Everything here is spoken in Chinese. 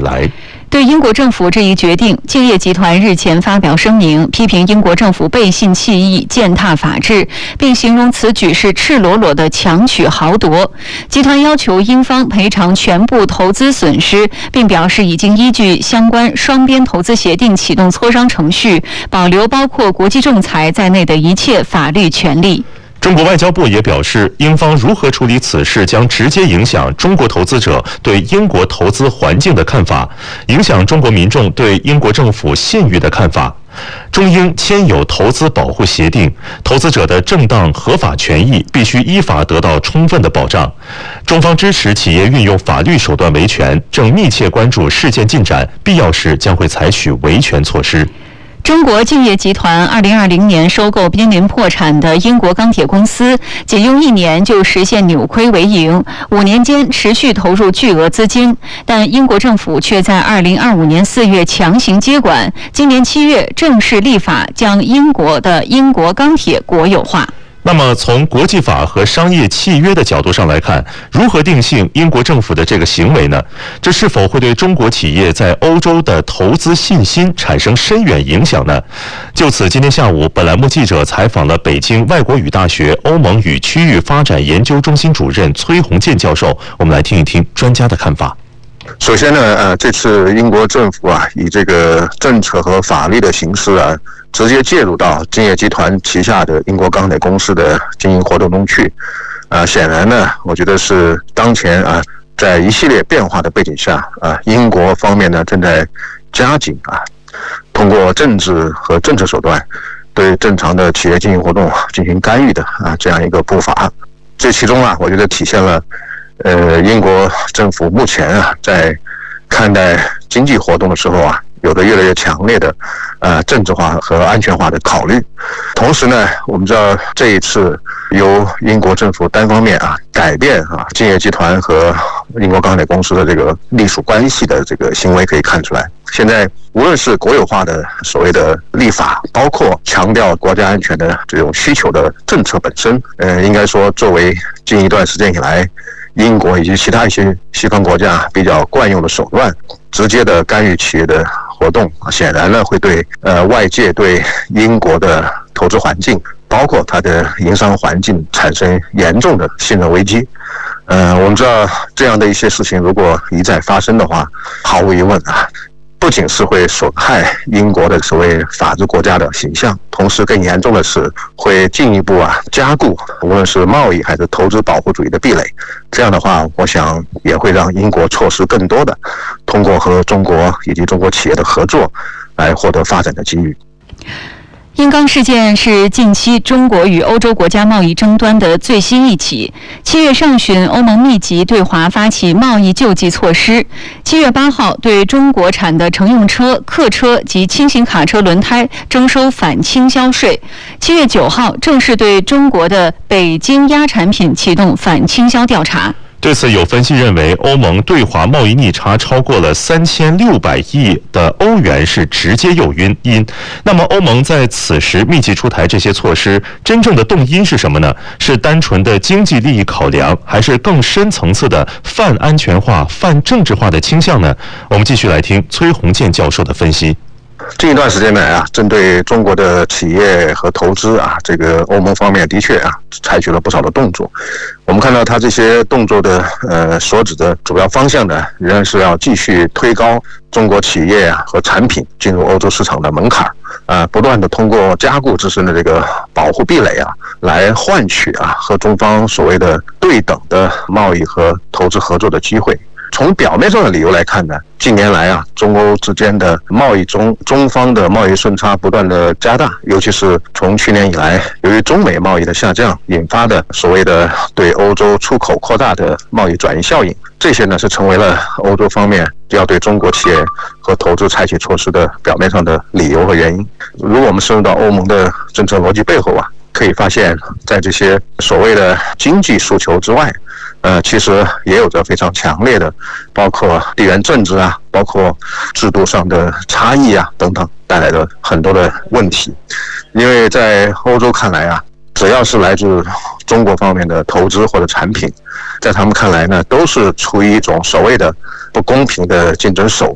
来。 对英国政府这一决定，敬业集团日前发表声明，批评英国政府背信弃义、践踏法治，并形容此举是赤裸裸的强取豪夺。集团要求英方赔偿全部投资损失，并表示已经依据相关双边投资协定启动磋商程序，保留包括国际仲裁在内的一切法律权利。 中国外交部也表示，英方如何处理此事将直接影响中国投资者对英国投资环境的看法，影响中国民众对英国政府信誉的看法。中英签有投资保护协定，投资者的正当合法权益必须依法得到充分的保障。中方支持企业运用法律手段维权，正密切关注事件进展，必要时将会采取维权措施。 中国敬业集团2020年收购濒临破产的英国钢铁公司，仅用1年就实现扭亏为盈，5年间持续投入巨额资金，但英国政府却在2025年4月强行接管，今年7月正式立法将英国钢铁国有化。 那么从国际法和商业契约的角度上来看，如何定性英国政府的这个行为呢？这是否会对中国企业在欧洲的投资信心产生深远影响呢？就此，今天下午本栏目记者采访了北京外国语大学欧盟与区域发展研究中心主任崔洪建教授，我们来听一听专家的看法。 首先呢，这次英国政府以这个政策和法律的形式直接介入到敬业集团旗下的英国钢铁公司的经营活动中去，显然呢，我觉得是当前在一系列变化的背景下，英国方面呢正在加紧通过政治和政策手段对正常的企业经营活动进行干预的这样一个步伐。这其中我觉得体现了英国政府目前在看待经济活动的时候有着越来越强烈的政治化和安全化的考虑。同时呢，我们知道这一次由英国政府单方面改变敬业集团和英国钢铁公司的这个隶属关系的这个行为可以看出来，现在无论是国有化的所谓的立法，包括强调国家安全的这种需求的政策本身，应该说作为近一段时间以来英国以及其他一些西方国家比较惯用的手段，直接的干预企业的活动，显然呢会对外界对英国的投资环境，包括它的营商环境产生严重的信任危机。我们知道这样的一些事情如果一再发生的话，毫无疑问不仅是会损害英国的所谓法治国家的形象，同时更严重的是会进一步加固无论是贸易还是投资保护主义的壁垒。这样的话，我想也会让英国错失更多的通过和中国以及中国企业的合作来获得发展的机遇。 英钢事件是近期中国与欧洲国家贸易争端的最新一起。7月上旬，欧盟密集对华发起贸易救济措施。7月8号，对中国产的乘用车、客车及轻型卡车轮胎征收反倾销税。7月9号，正式对中国的北京鸭产品启动反倾销调查。 对此，有分析认为，欧盟对华贸易逆差超过了3600亿的欧元是直接诱因。那么，欧盟在此时密集出台这些措施，真正的动因是什么呢？是单纯的经济利益考量，还是更深层次的泛安全化、泛政治化的倾向呢？我们继续来听崔洪建教授的分析。 近一段时间来针对中国的企业和投资这个欧盟方面的确采取了不少的动作。我们看到它这些动作的所指的主要方向呢，仍然是要继续推高中国企业和产品进入欧洲市场的门槛，不断的通过加固自身的这个保护壁垒来换取和中方所谓的对等的贸易和投资合作的机会。从表面上的理由来看呢，近年来中欧之间的贸易中方的贸易顺差不断的加大，尤其是从去年以来，由于中美贸易的下降引发的所谓的对欧洲出口扩大的贸易转移效应，这些呢是成为了欧洲方面要对中国企业和投资采取措施的表面上的理由和原因。如果我们深入到欧盟的政策逻辑背后可以发现，在这些所谓的经济诉求之外，其实也有着非常强烈的，包括地缘政治包括制度上的差异等等，带来的很多的问题。因为在欧洲看来只要是来自中国方面的投资或者产品，在他们看来呢，都是出于一种所谓的不公平的竞争手